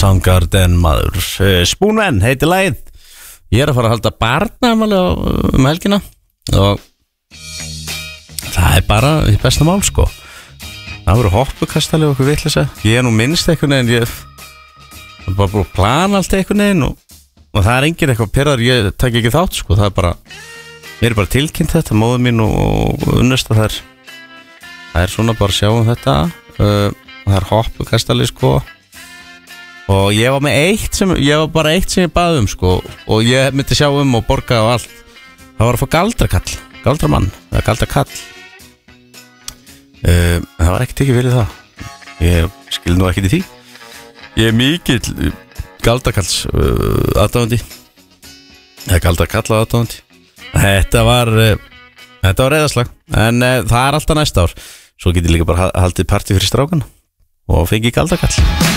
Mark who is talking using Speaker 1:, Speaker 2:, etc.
Speaker 1: Soundgarden maður. Spoonman heitir lagið. Ég að fara að halda barnaafmæli helgina og það bara í besta mál sko. Það voru hoppukastali og okkur vitleysa. Ég nú minnst einhvern veginn, ég bara búið að plana allt einhvern veginn og það engin eitthvað pirrar, ég tek ekki þátt sko. Það bara, mér bara tilkynnt þetta, móður mín og unnust að það svona bara sjáum þetta. Það hoppukastali sko. Og ég var með eitt sem ég baði sko. Og ég myndi sjá og borga og allt. Það var að fá galdramann eða galdrakall. Það var ekkert ekki fyrir það. Ég skil nú ekkert í því. Ég mikill galdrakalls aðdáandi. Eða galdrakall aðdáandi. Þetta var reiðarslag. En það alltaf næsta ár. Svo get ég líka bara haldið partí fyrir strákana og fengi galdrakall.